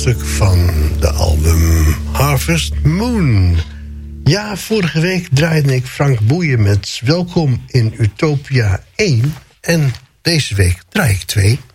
stuk van de album Harvest Moon. Ja, vorige week draaide ik Frank Boeien met Welkom in Utopia 1. En deze week draai ik 2.